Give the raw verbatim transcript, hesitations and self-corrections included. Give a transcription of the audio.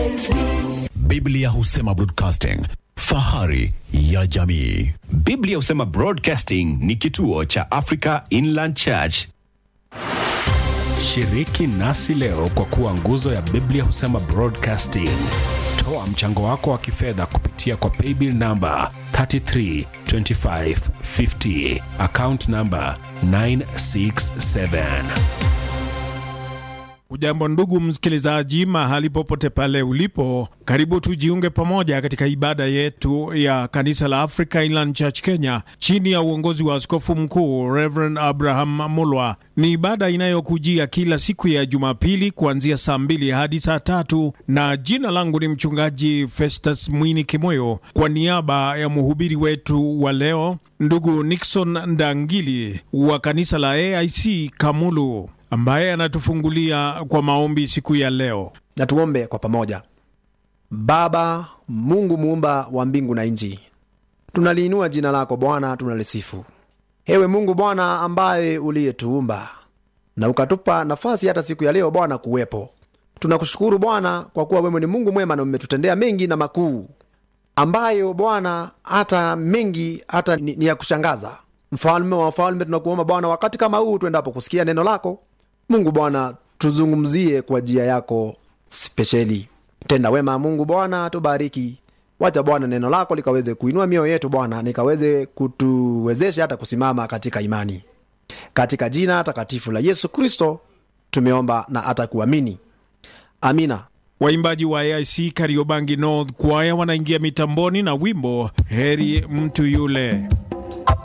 Biblia husema broadcasting, fahari ya jamii. Biblia husema Broadcasting ni kituo cha Africa Inland Church. Shiriki nasi leo kwa kuwa nguzo ya Biblia husema Broadcasting. Toa mchango wako wa kifedha kupitia kwa paybill number three three two five five zero, account number nine six seven. Ujambo ndugu msikilizaji, mahali popote pale ulipo, karibu tujiunge pamoja katika ibada yetu ya kanisa la Africa Inland Church Kenya chini ya uongozi wa Askofu Mkuu Reverend Abraham Mulwa. Ni ibada inayokujia kila siku ya Jumapili kuanzia saa mbili hadi saa tatu, na jina langu ni mchungaji Festus Mwini Kimoyo, kwa niaba ya mhubiri wetu wa leo ndugu Nixon Ndangili wa kanisa la A I C Kamulu, ambaye anatufungulia kwa maombi siku ya leo. Na tuombe kwa pamoja. Baba Mungu muumba wa mbingu na nchi, tunaliinua jina lako Bwana, tunalisifu. Ewe Mungu Bwana ambaye uliyetuumba na ukatupa nafasi hata siku ya leo Bwana kuwepo. Tunakushukuru Bwana kwa kuwa wewe ni Mungu mwema na umetutendea mengi na makuu, ambayo Bwana hata mengi hata ni, ni ya kushangaza. Mfalme wa wafalme, tunakuomba Bwana wakati kama huu tuendapo kusikia neno lako Mungu Bwana, tuzungumzie kwa njia yako speciali. Tenda wema Mungu Bwana, tubariki. Wacha Bwana neno lako likaweze kuinua mioyo yetu Bwana, nikaweze kutuwezesha hata kusimama katika imani. Katika jina takatifu la Yesu Kristo tumeomba na hata kuamini. Amina. Waimbaji wa A I C Kariobangi North Choir wanaingia mitamboni na wimbo Heri Mtu Yule.